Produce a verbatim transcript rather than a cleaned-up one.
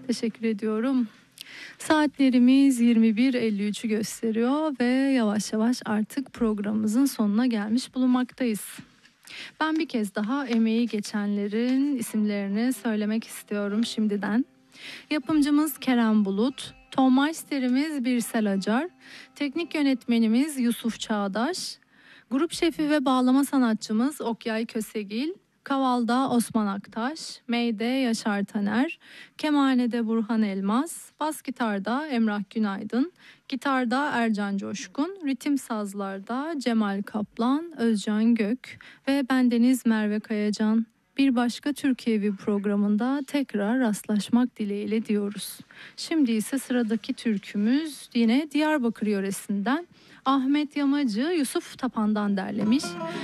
Teşekkür ediyorum. Saatlerimiz yirmi bir elli üçü gösteriyor ve yavaş yavaş artık programımızın sonuna gelmiş bulunmaktayız. Ben bir kez daha emeği geçenlerin isimlerini söylemek istiyorum şimdiden. Yapımcımız Kerem Bulut, Tonmeister'imiz Birsel Acar, teknik yönetmenimiz Yusuf Çağdaş, grup şefi ve bağlama sanatçımız Okyay Kösegil, Kaval'da Osman Aktaş, Mey'de Yaşar Taner, Kemanede Burhan Elmas, bas gitarda Emrah Günaydın, gitarda Ercan Coşkun, ritim sazlarda Cemal Kaplan, Özcan Gök ve bendeniz Merve Kayacan. Bir başka Türkiye'vi programında tekrar rastlaşmak dileğiyle diyoruz. Şimdi ise sıradaki türkümüz yine Diyarbakır yöresinden Ahmet Yamacı Yusuf Tapan'dan derlemiş.